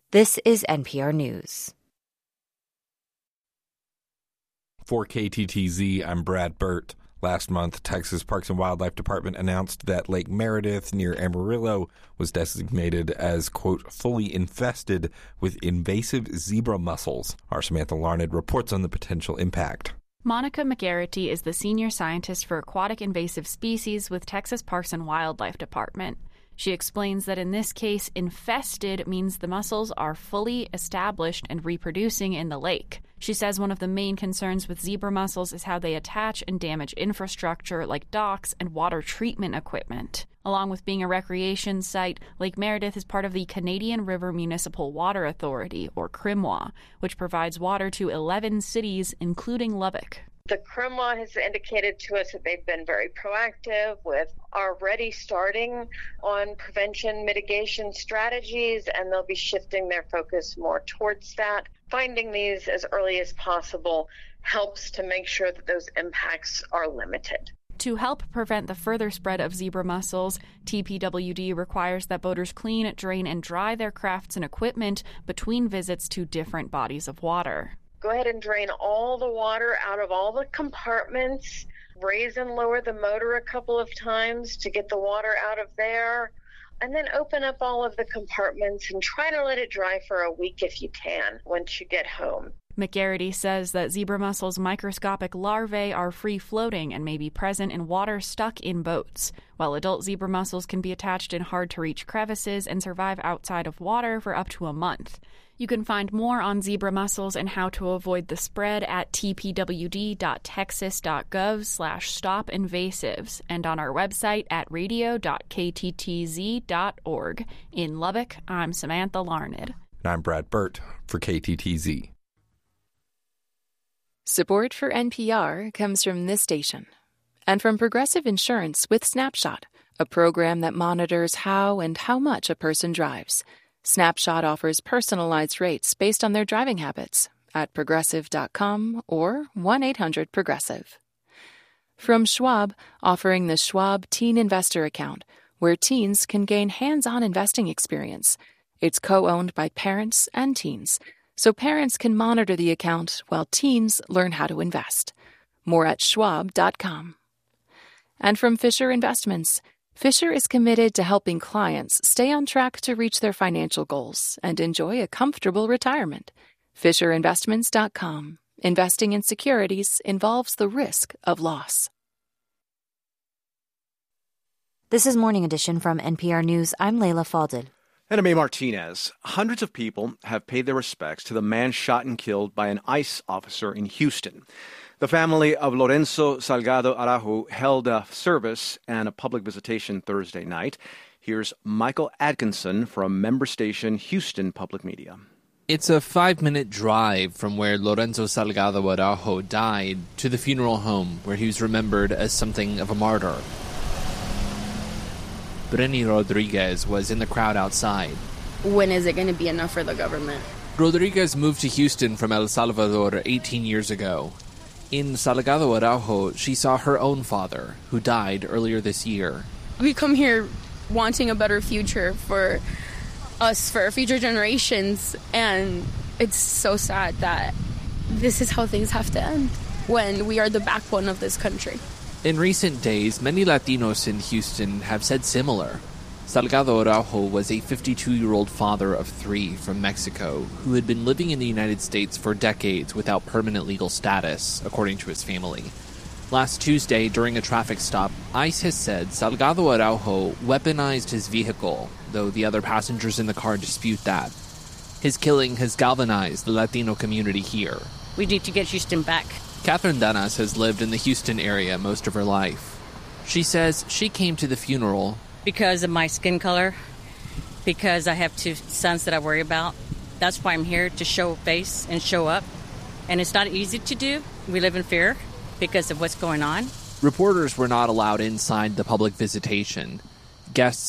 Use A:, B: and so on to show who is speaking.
A: This is NPR News.
B: For KTTZ, I'm Brad Burt. Last month, Texas Parks and Wildlife Department announced that Lake Meredith near Amarillo was designated as, quote, fully infested with invasive zebra mussels. Our Samantha Larned reports on the potential impact.
C: Monica McGarity is the senior scientist for aquatic invasive species with Texas Parks and Wildlife Department. She explains that in this case, infested means the mussels are fully established and reproducing in the lake. She says one of the main concerns with zebra mussels is how they attach and damage infrastructure like docks and water treatment equipment. Along with being a recreation site, Lake Meredith is part of the Canadian River Municipal Water Authority, or CRMWA, which provides water to 11 cities, including Lubbock.
D: The CRMWA has indicated to us that they've been very proactive with already starting on prevention mitigation strategies, and they'll be shifting their focus more towards that. Finding these as early as possible helps to make sure that those impacts are limited.
C: To help prevent the further spread of zebra mussels, TPWD requires that boaters clean, drain, and dry their crafts and equipment between visits to different bodies of water.
D: Go ahead and drain all the water out of all the compartments, raise and lower the motor a couple of times to get the water out of there, and then open up all of the compartments and try to let it dry for a week if you can once you get home.
C: McGarity says that zebra mussels' microscopic larvae are free-floating and may be present in water stuck in boats, while adult zebra mussels can be attached in hard-to-reach crevices and survive outside of water for up to a month. You can find more on zebra mussels and how to avoid the spread at tpwd.texas.gov/stopinvasives and on our website at radio.kttz.org. In Lubbock, I'm Samantha Larned.
B: And I'm Brad Burt for KTTZ.
E: Support for NPR comes from this station and from Progressive Insurance with Snapshot, a program that monitors how and how much a person drives. Snapshot offers personalized rates based on their driving habits at progressive.com or 1-800-PROGRESSIVE. From Schwab, offering the Schwab Teen Investor Account, where teens can gain hands-on investing experience. It's co-owned by parents and teens, so parents can monitor the account while teens learn how to invest. More at schwab.com. And from Fisher Investments, Fisher is committed to helping clients stay on track to reach their financial goals and enjoy a comfortable retirement. FisherInvestments.com. Investing in securities involves the risk of loss.
A: This is Morning Edition from NPR News. I'm Layla Falded.
F: And I'm A. Martinez. Hundreds of people have paid their respects to the man shot and killed by an ICE officer in Houston. The family of Lorenzo Salgado Araujo held a service and a public visitation Thursday night. Here's Michael Atkinson from member station Houston Public Media.
G: It's a 5-minute drive from where Lorenzo Salgado Araujo died to the funeral home where he was remembered as something of a martyr. Brenny Rodriguez was in the crowd outside.
H: When is it going to be enough for the government?
G: Rodriguez moved to Houston from El Salvador 18 years ago. In Salgado Araujo, she saw her own father, who died earlier this year.
H: We come here wanting a better future for us, for future generations, and it's so sad that this is how things have to end when we are the backbone of this country.
G: In recent days, many Latinos in Houston have said similar. Salgado Araujo was a 52-year-old father of 3 from Mexico who had been living in the United States for decades without permanent legal status, according to his family. Last Tuesday, during a traffic stop, ICE has said Salgado Araujo weaponized his vehicle, though the other passengers in the car dispute that. His killing has galvanized the Latino community here.
I: We need to get Houston back.
G: Catherine Danas has lived in the Houston area most of her life. She says she came to the funeral
I: because of my skin color, because I have 2 sons that I worry about. That's why I'm here, to show face and show up. And it's not easy to do. We live in fear because of what's going on.
G: Reporters were not allowed inside the public visitation. Guests